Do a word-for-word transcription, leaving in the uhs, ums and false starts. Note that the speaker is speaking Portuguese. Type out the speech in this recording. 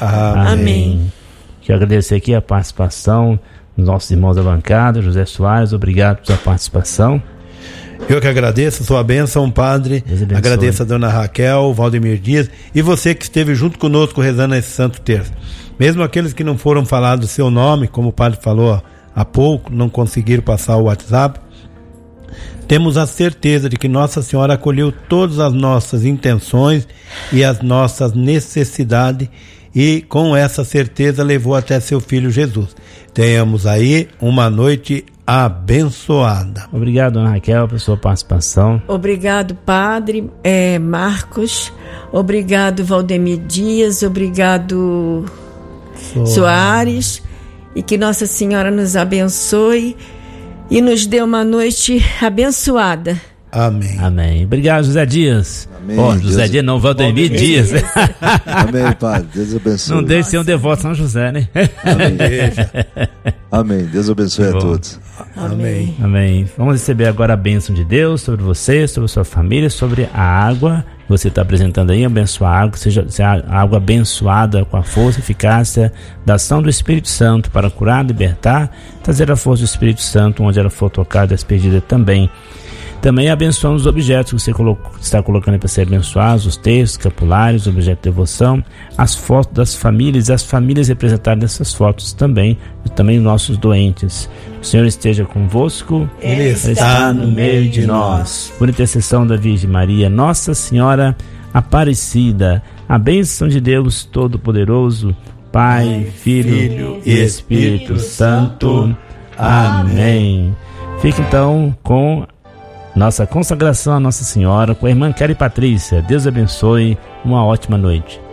Amém. Amém. Quero agradecer aqui a participação dos nossos irmãos da bancada. José Soares, obrigado pela sua participação. Eu que agradeço, sua bênção, padre. Agradeço a dona Raquel, Valdemir Dias e você que esteve junto conosco rezando esse Santo Terço. Mesmo aqueles que não foram falar do seu nome, como o padre falou há pouco, não conseguiram passar o WhatsApp, temos a certeza de que Nossa Senhora acolheu todas as nossas intenções e as nossas necessidades e com essa certeza levou até seu Filho Jesus. Tenhamos aí uma noite abençoada. Obrigado, dona Raquel, pela sua participação. Obrigado, padre é, Marcos. Obrigado, Valdemir Dias. Obrigado, Soares. Soares. E que Nossa Senhora nos abençoe e nos dê uma noite abençoada. Amém. Amém. Obrigado, José Dias. Amém. Bom, José Deus... Dias não, Valdemir Dias. Amém, padre. Deus abençoe. Não deixe ser um devoto São José, né? Amém. Amém. Deus abençoe a todos. Amém. Amém. Vamos receber agora a bênção de Deus sobre você, sobre a sua família, sobre a água que você está apresentando aí. Abençoar a água, seja, seja a água abençoada com a força e eficácia da ação do Espírito Santo para curar, libertar, trazer a força do Espírito Santo onde ela for tocada, despedida também. Também abençoamos os objetos que você colocou, está colocando para ser abençoados, os textos, capulares, objeto de devoção, as fotos das famílias, as famílias representadas nessas fotos também, e também os nossos doentes. O Senhor esteja convosco, Ele está, Ele está no meio de nós. Por intercessão da Virgem Maria, Nossa Senhora Aparecida, a bênção de Deus Todo-Poderoso, Pai, Filho, Filho e Espírito Santo. Amém. Fique então com nossa consagração a Nossa Senhora com a irmã Kelly Patrícia. Deus abençoe, uma ótima noite.